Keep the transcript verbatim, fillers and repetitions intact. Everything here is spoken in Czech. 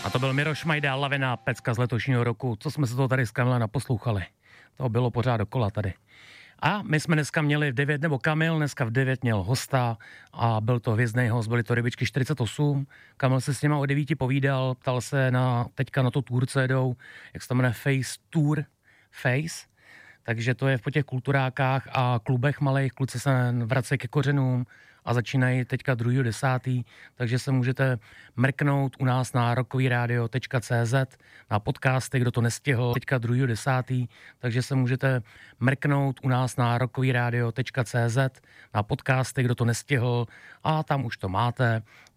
A to byl Miroš Majda, Lavina, pecka z letošního roku. Co jsme se to tady s Kamilem naposlouchali? To bylo pořád dokola tady. A my jsme dneska měli v devět, nebo Kamil dneska v devět měl hosta a byl to hvězdný host, byly to Rybičky čtyřicet osm. Kamil se s něma o devíti povídal, ptal se na, teďka na to tour, co jedou, jak se to jmenuje, Face Tour, Face. Takže to je po těch kulturákách a klubech malých, kluci se vracejí ke kořenům a začínají teďka druhého desátého takže se můžete mrknout u nás na rockovyradio tečka cé zet na podcasty, kdo to nestihl, teďka druhého desátého takže se můžete mrknout u nás na rockovyradio tečka cé zet na podcasty, kdo to nestihl a tam už to máte.